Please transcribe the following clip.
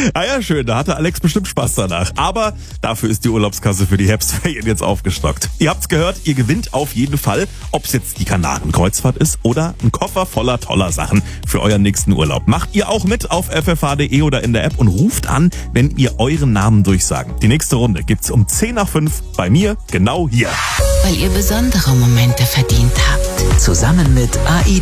Ah ja, schön, da hatte Alex bestimmt Spaß danach. Aber dafür ist die Urlaubskasse für die Herbstferien jetzt aufgestockt. Ihr habt's gehört, ihr gewinnt auf jeden Fall, ob's jetzt die Kanaren-Kreuzfahrt ist oder ein Koffer voller toller Sachen für euren nächsten Urlaub. Macht ihr auch mit auf ffh.de oder in der App und ruft an, wenn ihr euren Namen durchsagen. Die nächste Runde gibt's um 10 nach 5 bei mir, genau hier. Weil ihr besondere Momente verdient habt. Zusammen mit AID.